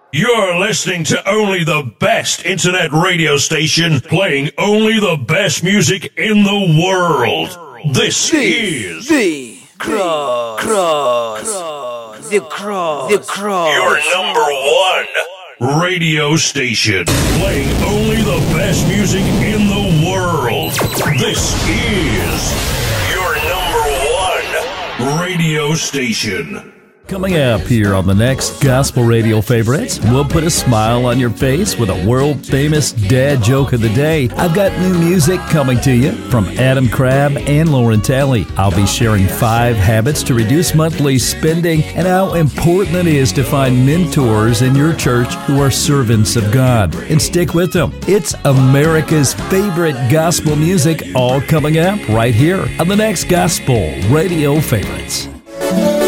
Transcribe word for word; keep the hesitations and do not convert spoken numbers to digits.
You're listening to only the best internet radio station playing only the best music in the world. This the, is the Cross, Cross, the Cross, the Cross. Your number one radio station playing only the best music in the world. This is your number one radio station. Coming up here on the next Gospel Radio Favorites, we'll put a smile on your face with a world-famous dad joke of the day. I've got new music coming to you from Adam Crabb and Lauren Talley. I'll be sharing five habits to reduce monthly spending and how important it is to find mentors in your church who are servants of God. And stick with them. It's America's favorite gospel music, all coming up right here on the next Gospel Radio Favorites.